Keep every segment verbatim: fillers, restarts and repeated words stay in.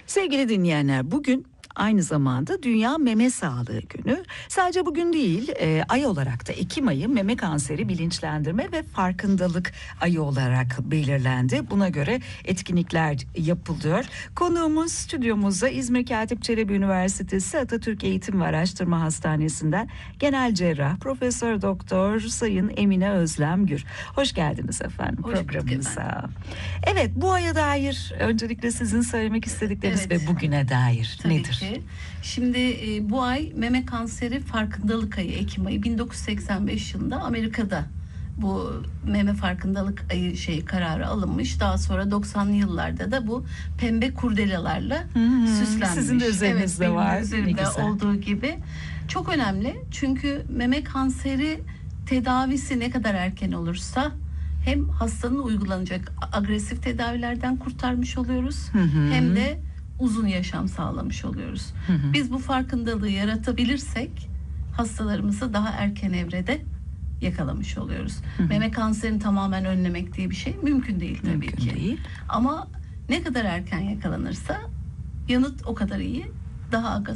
Sevgili dinleyenler, bugün aynı zamanda Dünya Meme Sağlığı Günü. Sadece bugün değil, e, ay olarak da Ekim ayı meme kanseri bilinçlendirme ve farkındalık ayı olarak belirlendi. Buna göre etkinlikler yapılıyor. Konuğumuz stüdyomuzda İzmir Katip Çelebi Üniversitesi Atatürk Eğitim ve Araştırma Hastanesi'nden Genel Cerrah Profesör Doktor Sayın Emine Özlem Gür. Hoş geldiniz efendim Hoş programımıza. Evet, bu aya dair öncelikle sizin söylemek istedikleriniz Evet. ve bugüne dair Tabii nedir? ki. Şimdi e, bu ay meme kanseri farkındalık ayı, Ekim ayı. bin dokuz yüz seksen beş yılında Amerika'da bu meme farkındalık ayı şey kararı alınmış. Daha sonra doksanlı yıllarda da bu pembe kurdelalarla Hmm, süslenmiş. sizin de üzerinizde evet, var. Benim üzerimde Ne güzel. olduğu gibi. Çok önemli. Çünkü meme kanseri tedavisi ne kadar erken olursa hem hastanın uygulanacak agresif tedavilerden kurtarmış oluyoruz. Hı hı. Hem de uzun yaşam sağlamış oluyoruz. Hı hı. Biz bu farkındalığı yaratabilirsek hastalarımızı daha erken evrede yakalamış oluyoruz. Hı hı. Meme kanserini tamamen önlemek diye bir şey mümkün değil tabii Mümkün ki. değil. Ama ne kadar erken yakalanırsa yanıt o kadar iyi. Daha az,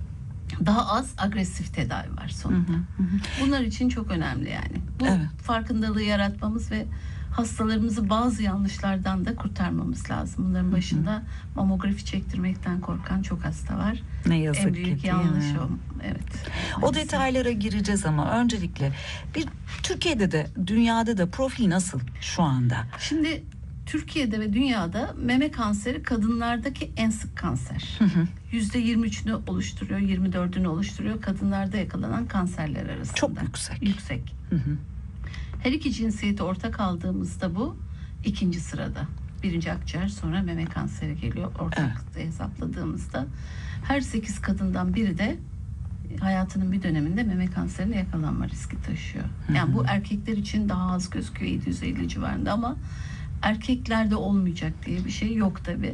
daha az agresif tedavi var sonunda. Hı hı hı. Bunlar için çok önemli yani. Bu Evet. farkındalığı yaratmamız ve hastalarımızı bazı yanlışlardan da kurtarmamız lazım. Bunların başında mamografi çektirmekten korkan çok hasta var. Ne yazık En ki, büyük değil yanlış mi? o. Evet. O Maalesef. detaylara gireceğiz ama öncelikle bir Türkiye'de de dünyada da profil nasıl şu anda? Şimdi Türkiye'de ve dünyada meme kanseri kadınlardaki en sık kanser. yüzde yirmi üçünü oluşturuyor, yirmi dördünü oluşturuyor kadınlarda yakalanan kanserler arasında. Çok yüksek. Yüksek. Hı hı. Her iki cinsiyeti ortak aldığımızda bu ikinci sırada. Birinci akciğer, sonra meme kanseri geliyor. Ortak hesapladığımızda her sekiz kadından biri de hayatının bir döneminde meme kanserine yakalanma riski taşıyor. Yani bu erkekler için daha az gözüküyor, yedi yüz elli civarında, ama erkeklerde olmayacak diye bir şey yok tabii.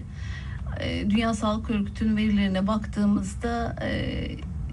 Ee, Dünya Sağlık Örgütü'nün verilerine baktığımızda e,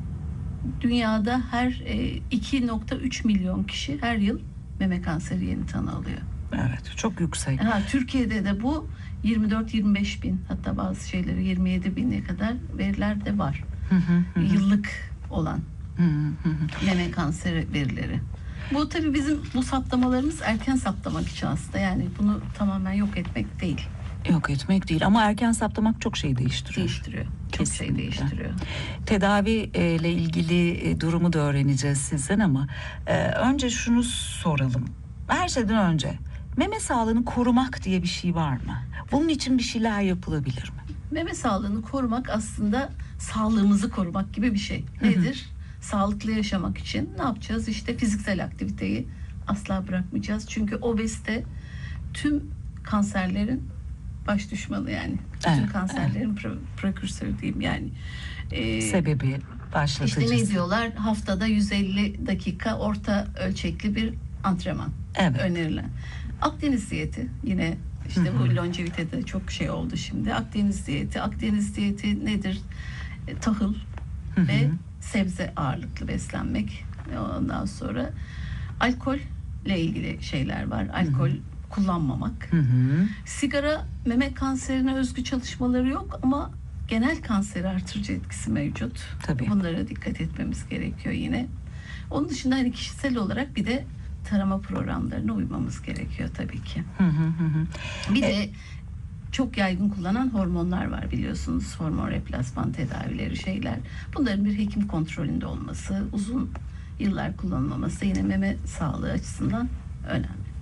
dünyada her e, iki nokta üç milyon kişi her yıl meme kanseri yeni tanı alıyor. Evet, çok yüksek. Ha, Türkiye'de de bu yirmi dört yirmi beş bin, hatta bazı şeyleri yirmi yedi bine kadar veriler de var. Hı hı hı. Yıllık olan Hı hı hı. meme kanseri verileri. Bu tabii bizim bu saptamalarımız erken saptamak için aslında, yani bunu tamamen yok etmek değil. Yok etmek değil ama erken saptamak çok şey değiştiriyor. Değiştiriyor. Çok Kesinlikle. şey değiştiriyor. Tedavi e, ile ilgili e, durumu da öğreneceğiz sizden ama e, önce şunu soralım. Her şeyden önce meme sağlığını korumak diye bir şey var mı? Bunun için bir şeyler yapılabilir mi? Meme sağlığını korumak aslında sağlığımızı korumak gibi bir şey. Nedir? Sağlıklı yaşamak için ne yapacağız? İşte fiziksel aktiviteyi asla bırakmayacağız. Çünkü obezite tüm kanserlerin baş düşmanı yani. Bütün Evet, kanserlerin pro- prekürsörü diyeyim yani. Ee, Sebebi, başlatıcısı. İşte ne diyorlar? Haftada yüz elli dakika orta ölçekli bir antrenman Evet. önerilen. Akdeniz diyeti yine işte Hı hı. bu longevitede çok şey oldu şimdi. Akdeniz diyeti. Akdeniz diyeti nedir? E, tahıl Hı hı. ve sebze ağırlıklı beslenmek. E, Ondan sonra alkolle ilgili şeyler var. Alkol kullanmamak. Hı hı. Sigara meme kanserine özgü çalışmaları yok ama genel kanseri artırıcı etkisi mevcut. Tabii. Bunlara dikkat etmemiz gerekiyor yine. Onun dışında hani kişisel olarak bir de tarama programlarına uymamız gerekiyor tabii ki. Hı hı hı hı. Bir E- de çok yaygın kullanan hormonlar var biliyorsunuz. Hormon replasman tedavileri, şeyler. Bunların bir hekim kontrolünde olması, uzun yıllar kullanılmaması yine meme sağlığı açısından önemli.